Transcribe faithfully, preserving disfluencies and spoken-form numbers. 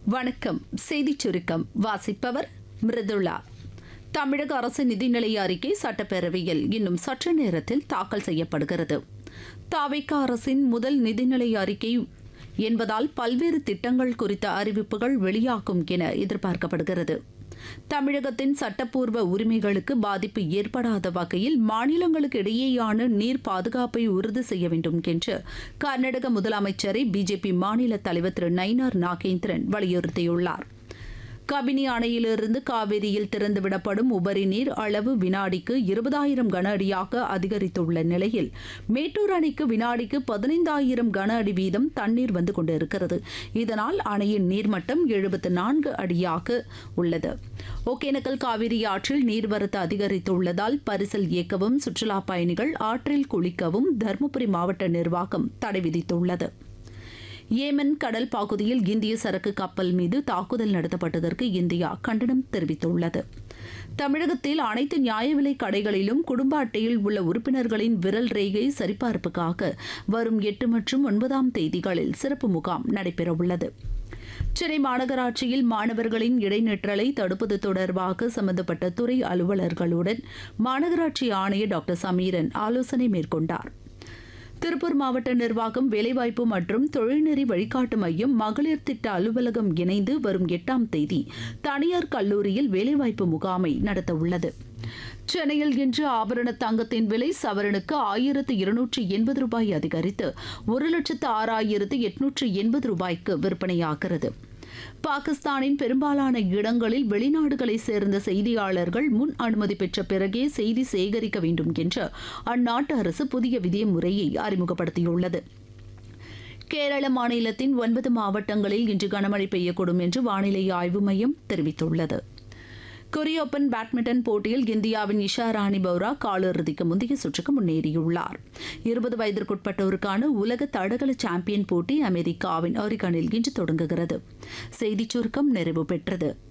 வணக்கம். செய்திச் சுருக்கம் வாசிப்பவர் மிருதுளா. தமிழக அரசு நிதிநிலை அறிக்கை சட்டப்பேரவையில் இன்னும் சற்று நேரத்தில் தாக்கல் செய்யப்படுகிறது. தவிக அரசின் முதல் நிதிநிலை அறிக்கை என்பதால் பல்வேறு திட்டங்கள் குறித்த அறிவிப்புகள் வெளியாகும் என எதிர்பார்க்கப்படுகிறது. தமிழகத்தின் சட்டப்பூர்வ உரிமைகளுக்கு பாதிப்பு ஏற்படாத வகையில் மாநிலங்களுக்கு இடையேயான நீர் பாதுகாப்பை உறுதி செய்ய வேண்டும் என்று கர்நாடக முதலமைச்சரை பிஜேபி மாநில தலைவர் திரு நயினார் நாகேந்திரன் வலியுறுத்தியுள்ளார். கபினி அணையிலிருந்து காவிரியில் திறந்துவிடப்படும் உபரி நீர் அளவு வினாடிக்கு இருபதாயிரம் கன அடியாக அதிகரித்துள்ள நிலையில் மேட்டூர் அணைக்கு வினாடிக்கு பதினைந்தாயிரம் கன அடி வீதம் தண்ணீர் வந்து கொண்டிருக்கிறது. இதனால் அணையின் நீர்மட்டம் எழுபத்து நான்கு அடியாக உள்ளது. ஒகேனக்கல் காவிரி ஆற்றில் நீர்வரத்து அதிகரித்துள்ளதால் பரிசல் இயக்கவும் சுற்றுலா பயணிகள் ஆற்றில் குளிக்கவும் தருமபுரி மாவட்ட நிர்வாகம் தடை விதித்துள்ளது. ஏமன் கடல் பகுதியில் இந்திய சரக்கு கப்பல் மீது தாக்குதல் நடத்தப்பட்டதற்கு இந்தியா கண்டனம் தெரிவித்துள்ளது. தமிழகத்தில் அனைத்து நியாய விலைக் கடைகளிலும் குடும்ப அட்டையில் உள்ள உறுப்பினர்களின் விரல் ரேகை சரிபார்ப்புக்காக வரும் எட்டு மற்றும் ஒன்பதாம் தேதிகளில் சிறப்பு முகாம் நடைபெறவுள்ளது. சென்னை மாநகராட்சியில் மாணவர்களின் இடைநிற்றலை தடுப்பது தொடர்பாக சம்பந்தப்பட்ட துறை அலுவலர்களுடன் மாநகராட்சி ஆணையர் டாக்டர் சமீரன் ஆலோசனை மேற்கொண்டார். திருப்பூர் மாவட்ட நிர்வாகம் வேலைவாய்ப்பு மற்றும் தொழில்நெறி வழிகாட்டு மையம் மகளிர் திட்ட அலுவலகம் இணைந்து வரும் எட்டாம் தேதி தனியார் கல்லூரியில் வேலைவாய்ப்பு முகாமை நடத்தவுள்ளது. சென்னையில் இன்று ஆபரண தங்கத்தின் விலை சவரனுக்கு ஆயிரத்து இருநூற்று எண்பது ரூபாய் அதிகரித்து ஒரு லட்சத்து ஆறாயிரத்து எட்நூற்று எண்பது ரூபாய்க்கு விற்பனையாகிறது. பாகிஸ்தானின் பெரும்பாலான இடங்களில் வெளிநாடுகளை சேர்ந்த செய்தியாளர்கள் முன் அனுமதி பெற்ற பிறகே செய்தி சேகரிக்க வேண்டும் என்று அந்நாட்டு அரசு புதிய விதிமுறையை அறிமுகப்படுத்தியுள்ளது. கேரள மாநிலத்தின் ஒன்பது மாவட்டங்களில் இன்று கனமழை பெய்யக்கூடும் என்று வானிலை ஆய்வு மையம் தெரிவித்துள்ளது. கொரிய ஓபன் பேட்மிண்டன் போட்டியில் இந்தியாவின் இஷா ராணி பௌரா காலிறுதிக்கு முந்தைய சுற்றுக்கு முன்னேறியுள்ளார். இருபது வயதிற்குட்பட்டோருக்கான உலக தடகள சாம்பியன் போட்டி அமெரிக்காவின் ஒரிகனில் இன்று தொடங்குகிறது. செய்திச் சுருக்கம் நிறைவு பெற்றது.